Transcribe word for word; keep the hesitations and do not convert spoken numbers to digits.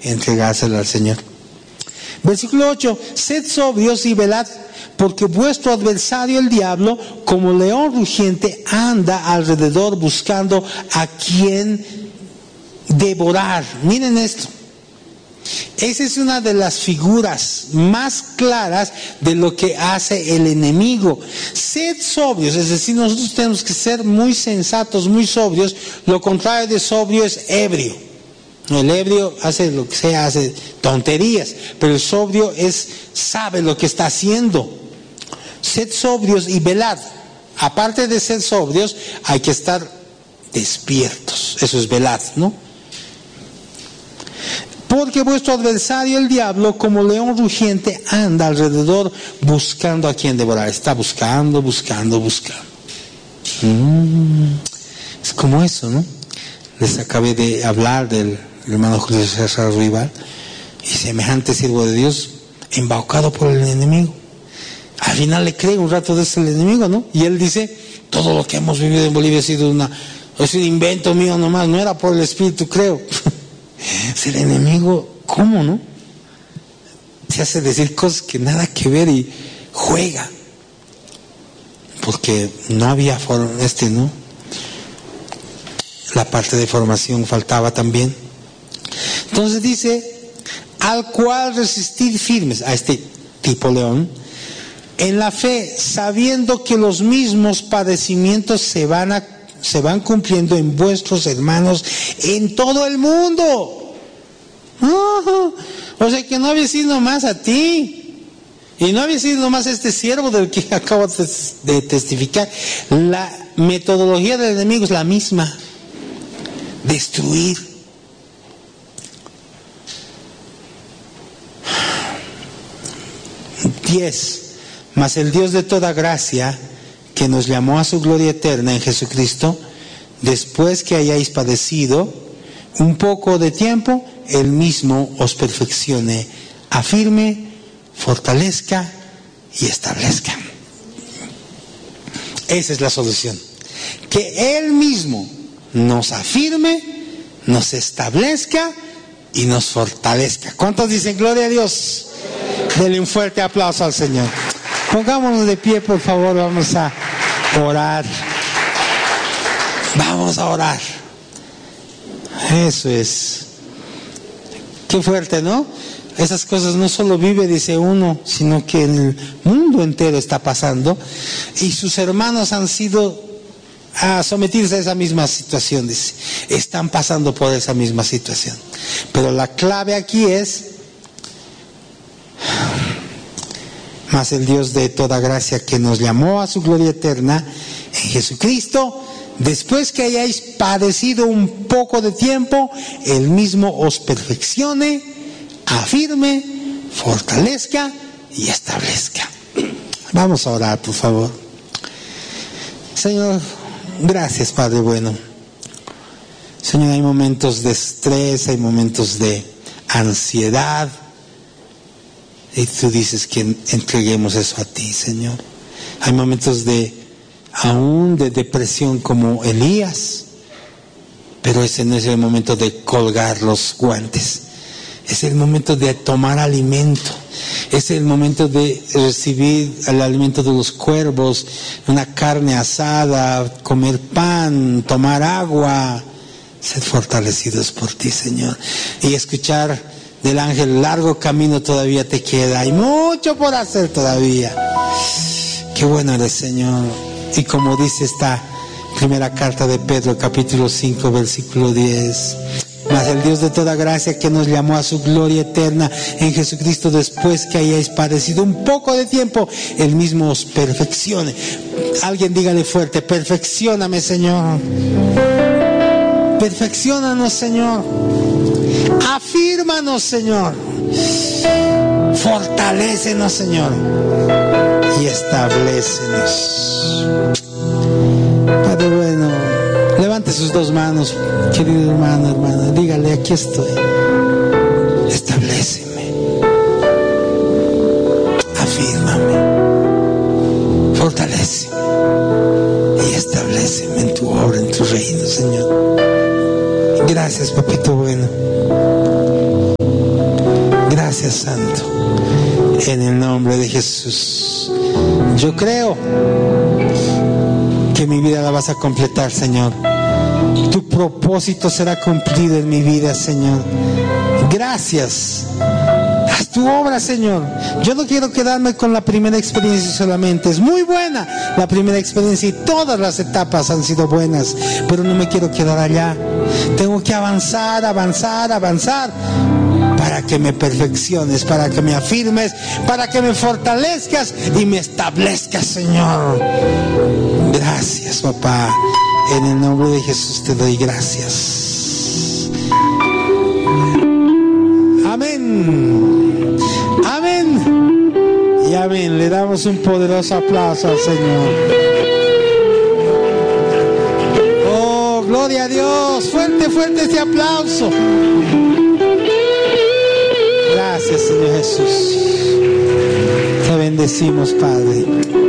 entregárselo al Señor. Versículo ocho, sed sobrios y velad, porque vuestro adversario el diablo, como león rugiente, anda alrededor buscando a quien devorar. Miren esto. Esa es una de las figuras más claras de lo que hace el enemigo. Sed sobrios, es decir, nosotros tenemos que ser muy sensatos, muy sobrios. Lo contrario de sobrio es ebrio. El ebrio hace lo que sea, hace tonterías, pero el sobrio es, sabe lo que está haciendo. Sed sobrios y velad. Aparte de ser sobrios, hay que estar despiertos. Eso es velad, ¿no? Porque vuestro adversario el diablo, como león rugiente, anda alrededor buscando a quien devorar. Está buscando, buscando, buscando. Mm, es como eso, ¿no? Les acabé de hablar del hermano Julio César Rival, y semejante siervo de Dios, embaucado por el enemigo. Al final le cree un rato de ese el enemigo, ¿no? Y él dice, todo lo que hemos vivido en Bolivia ha sido una, es un invento mío nomás, no era por el Espíritu, creo. Es el enemigo, ¿cómo no? Se hace decir cosas que nada que ver y juega. Porque no había forma, este, ¿no? La parte de formación faltaba también. Entonces dice, al cual resistir firmes, a este tipo león, en la fe, sabiendo que los mismos padecimientos se van a se van cumpliendo en vuestros hermanos en todo el mundo. Oh, o sea que no había sido nomás a ti, y no había sido nomás este siervo del que acabo de testificar. La metodología del enemigo es la misma: destruir. diez. Mas el Dios de toda gracia, que nos llamó a su gloria eterna en Jesucristo, después que hayáis padecido un poco de tiempo, Él mismo os perfeccione, afirme, fortalezca y establezca. Esa es la solución. Que Él mismo nos afirme, nos establezca y nos fortalezca. ¿Cuántos dicen gloria a Dios? Denle un fuerte aplauso al Señor. Pongámonos de pie, por favor, vamos a orar. Vamos a orar. Eso es. Qué fuerte, ¿no? Esas cosas no solo vive, dice uno, sino que en el mundo entero está pasando. Y sus hermanos han sido a someterse a esa misma situación, dice. Están pasando por esa misma situación. Pero la clave aquí es: mas el Dios de toda gracia, que nos llamó a su gloria eterna en Jesucristo, después que hayáis padecido un poco de tiempo, Él mismo os perfeccione, afirme, fortalezca y establezca. Vamos a orar, por favor. Señor, gracias, Padre bueno. Señor, hay momentos de estrés, hay momentos de ansiedad, y tú dices que entreguemos eso a ti, Señor. Hay momentos de, aún de depresión como Elías, pero ese no es el momento de colgar los guantes. Es el momento de tomar alimento. Es el momento de recibir el alimento de los cuervos, una carne asada, comer pan, tomar agua. Ser fortalecidos por ti, Señor. Y escuchar del ángel: largo camino todavía te queda, hay mucho por hacer todavía. Qué bueno eres, Señor. Y como dice esta primera carta de Pedro, capítulo cinco, versículo diez: mas el Dios de toda gracia, que nos llamó a su gloria eterna en Jesucristo, después que hayáis padecido un poco de tiempo, Él mismo os perfeccione. Alguien dígale fuerte: perfeccióname, Señor. Perfecciónanos, Señor. Afírmanos, Señor. Fortalécenos, Señor. Y establécenos. Padre bueno, levante sus dos manos, querido hermano, hermana. Dígale: aquí estoy. Establéceme. Afírmame. Fortaléceme. Y establéceme en tu obra, en tu reino, Señor. Gracias, papito bueno. Gracias, Santo. En el nombre de Jesús. Yo creo que mi vida la vas a completar, Señor. Tu propósito será cumplido en mi vida, Señor. Gracias. Haz tu obra, Señor. Yo no quiero quedarme con la primera experiencia solamente. Es muy buena la primera experiencia y todas las etapas han sido buenas, pero no me quiero quedar allá. Tengo que avanzar, avanzar, avanzar para que me perfecciones, para que me afirmes, para que me fortalezcas y me establezcas, Señor. Gracias, papá. En el nombre de Jesús te doy gracias. Amén. Amén. Y amén. Le damos un poderoso aplauso al Señor. Oh, gloria a Dios. Fuerte, fuerte ese aplauso. Gracias, Señor Jesús. Te bendecimos, Padre.